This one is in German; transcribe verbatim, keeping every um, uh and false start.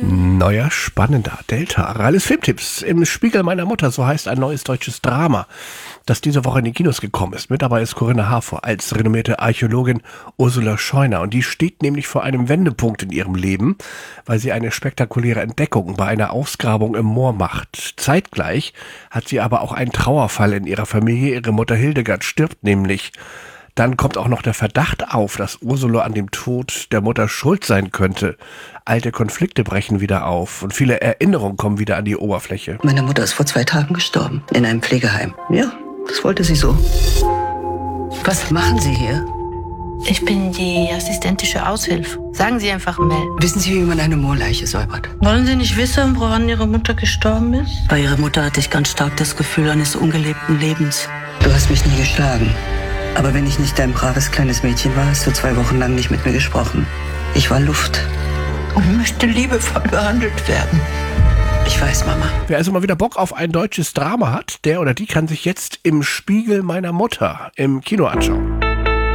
Neuer, spannender Delta. Ralles Filmtipps im Spiegel meiner Mutter, so heißt ein neues deutsches Drama, das diese Woche in die Kinos gekommen ist. Mit dabei ist Corinna Harfouch als renommierte Archäologin Ursula Scheuner. Und die steht nämlich vor einem Wendepunkt in ihrem Leben, weil sie eine spektakuläre Entdeckung bei einer Ausgrabung im Moor macht. Zeitgleich hat sie aber auch einen Trauerfall in ihrer Familie. Ihre Mutter Hildegard stirbt nämlich. Dann kommt auch noch der Verdacht auf, dass Ursula an dem Tod der Mutter schuld sein könnte. Alte Konflikte brechen wieder auf und viele Erinnerungen kommen wieder an die Oberfläche. Meine Mutter ist vor zwei Tagen gestorben, in einem Pflegeheim. Ja, das wollte sie so. Was machen Sie hier? Ich bin die assistentische Aushilfe. Sagen Sie einfach Mel. Wissen Sie, wie man eine Moorleiche säubert? Wollen Sie nicht wissen, woran Ihre Mutter gestorben ist? Bei Ihrer Mutter hatte ich ganz stark das Gefühl eines ungelebten Lebens. Du hast mich nie geschlagen. Aber wenn ich nicht dein braves kleines Mädchen war, hast du zwei Wochen lang nicht mit mir gesprochen. Ich war Luft. Und möchte liebevoll behandelt werden. Ich weiß, Mama. Wer also mal wieder Bock auf ein deutsches Drama hat, der oder die kann sich jetzt im Spiegel meiner Mutter im Kino anschauen.